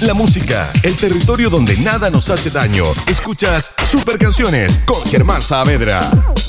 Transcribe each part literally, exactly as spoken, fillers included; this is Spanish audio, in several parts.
La música, el territorio donde nada nos hace daño. Escuchas Super Canciones con Germán Saavedra.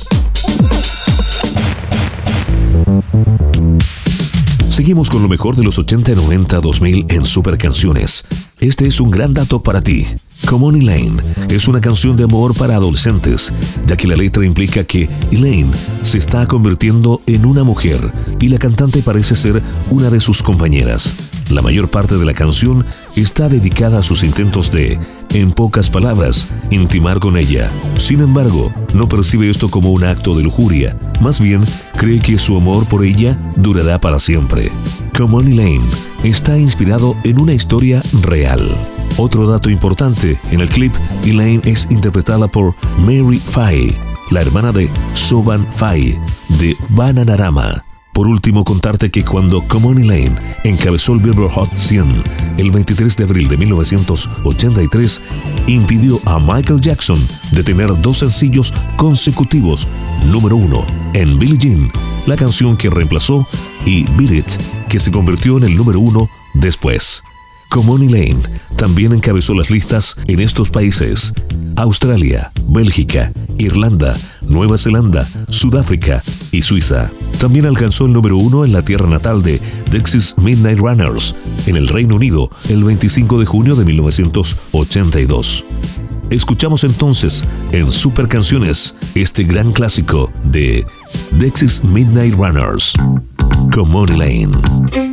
Seguimos con lo mejor de los ochenta, noventa, dos mil en Super Canciones. Este es un gran dato para ti. Como Elaine es una canción de amor para adolescentes, ya que la letra implica que Elaine se está convirtiendo en una mujer y la cantante parece ser una de sus compañeras. La mayor parte de la canción está dedicada a sus intentos de, en pocas palabras, intimar con ella. Sin embargo, no percibe esto como un acto de lujuria, más bien cree que su amor por ella durará para siempre. Come On Elaine está inspirado en una historia real. Otro dato importante, en el clip, Elaine es interpretada por Mary Faye, la hermana de Soban Faye, de Bananarama. Por último, contarte que cuando Come On Elaine encabezó el Billboard Hot cien el veintitrés de abril de mil novecientos ochenta y tres, impidió a Michael Jackson de tener dos sencillos consecutivos número uno en Billie Jean, la canción que reemplazó, y Beat It, que se convirtió en el número uno después. Come On Elaine también encabezó las listas en estos países: Australia, Bélgica, Irlanda, Nueva Zelanda, Sudáfrica y Suiza. También alcanzó el número uno en la tierra natal de Dexys Midnight Runners, en el Reino Unido, el veinticinco de junio de mil novecientos ochenta y dos. Escuchamos entonces en Super Canciones este gran clásico de Dexys Midnight Runners, Come On Elaine.